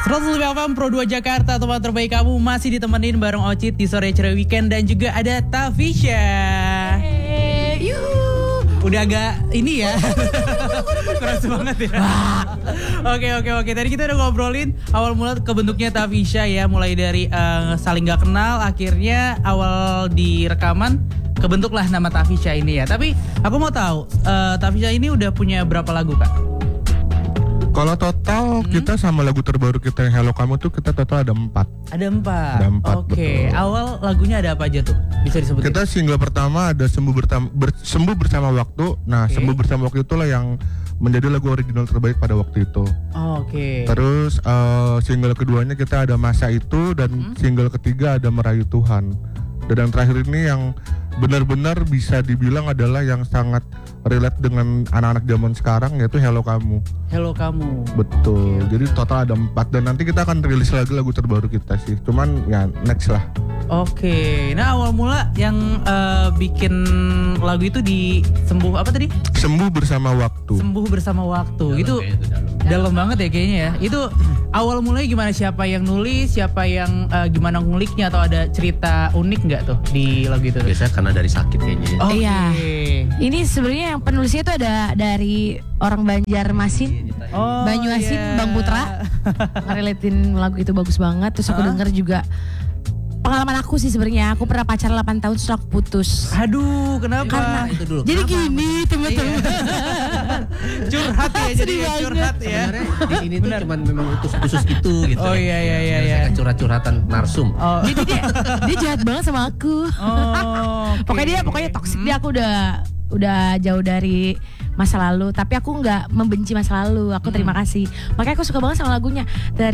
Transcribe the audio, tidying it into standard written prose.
105 FM Pro 2 Jakarta, teman terbaik kamu masih ditemenin bareng Ocit di sore ceria weekend dan juga ada Tafisha. Udah agak ini ya. Keras banget ya. Oke. Tadi kita udah ngobrolin awal mula kebentuknya Tafisha ya, mulai dari saling gak kenal, akhirnya awal di rekaman kebentuklah nama Tafisha ini ya. Tapi aku mau tahu, Tafisha ini udah punya berapa lagu, Kak? Kalau total kita sama lagu terbaru kita yang Hello Kamu tuh kita total ada 4. Ada 4. Ada 4. Oke. Awal lagunya ada apa aja tuh? Bisa disebutin? Kita single pertama ada Sembuh Bersama Waktu. Nah, Sembuh Bersama Waktu itulah yang menjadi lagu original terbaik pada waktu itu. Oke. Terus single keduanya kita ada Masa Itu, dan single ketiga ada Merayu Tuhan. Dan yang terakhir ini yang benar-benar bisa dibilang adalah yang sangat relate dengan anak-anak zaman sekarang, yaitu Hello Kamu. Hello Kamu. Betul. Jadi total ada 4 dan nanti kita akan rilis lagi lagu terbaru kita sih. Cuman ya next lah. Oke. Nah, awal mula yang bikin lagu itu di Sembuh apa tadi? Sembuh Bersama Waktu. Sembuh Bersama Waktu. Itu dalam banget ya kayaknya ya. Itu awal mulanya gimana? Siapa yang nulis? Siapa yang gimana nguliknya? Atau ada cerita unik nggak tuh di lagu itu? Biasanya karena dari sakit kayaknya. Oke. Iya. Ini sebenarnya yang penulisnya itu ada dari orang Banjarmasin, Banyuasin, iya. Bang Putra. Ngerelatin lagu itu bagus banget. Terus aku denger juga pengalaman aku sih sebenarnya. Aku pernah pacaran 8 tahun terus aku putus. Aduh, kenapa? Karena itu dulu. jadi gini teman-teman. Curhat ya, jadi curhat ya. Sebenarnya di sini tuh cuman memang khusus itu gitu. Oh iya. Menyelesaikan curhat-curhatan narsum. Oh. Jadi dia jahat banget sama aku. Okay. Pokoknya toksik dia, aku udah jauh dari masa lalu, tapi aku nggak membenci masa lalu, aku terima kasih. Makanya aku suka banget sama lagunya.